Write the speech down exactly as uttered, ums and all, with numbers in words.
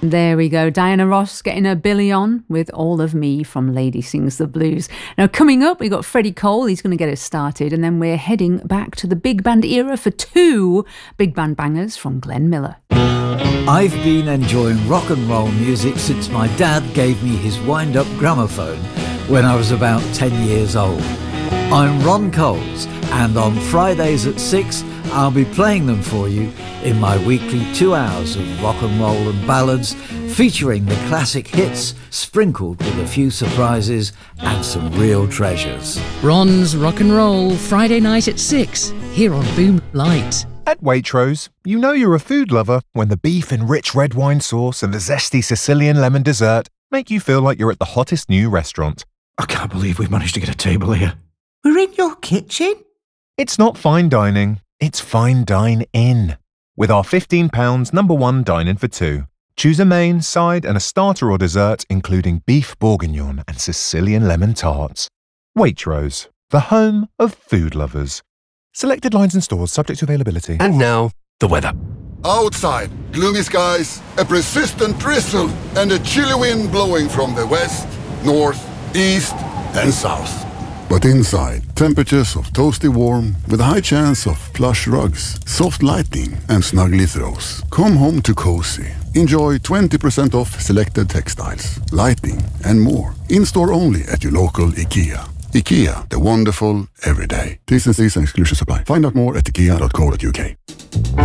There we go. Diana Ross getting her Billy on with All of Me from Lady Sings the Blues. Now, coming up, we've got Freddie Cole. He's going to get us started. And then we're heading back to the big band era for two big band bangers from Glenn Miller. I've been enjoying rock and roll music since my dad gave me his wind-up gramophone when I was about ten years old. I'm Ron Coles, and on Fridays at six, I'll be playing them for you in my weekly two hours of rock and roll and ballads, featuring the classic hits, sprinkled with a few surprises and some real treasures. Ron's Rock and Roll, Friday night at six, here on Boom Light. At Waitrose, you know you're a food lover when the beef and rich red wine sauce and the zesty Sicilian lemon dessert make you feel like you're at the hottest new restaurant. I can't believe we've managed to get a table here. We're in your kitchen? It's not fine dining, it's fine dine-in. With our fifteen pounds number one dine-in for two. Choose a main, side and a starter or dessert, including beef bourguignon and Sicilian lemon tarts. Waitrose, the home of food lovers. Selected lines and stores subject to availability. And now, the weather. Outside, gloomy skies, a persistent drizzle, and a chilly wind blowing from the west, north, east, and south. But inside, temperatures of toasty warm with a high chance of plush rugs, soft lighting, and snuggly throws. Come home to cozy. Enjoy twenty percent off selected textiles, lighting, and more. In-store only at your local IKEA. IKEA, the wonderful everyday. T's and C's and exclusions apply. Find out more at ikea dot co dot uk.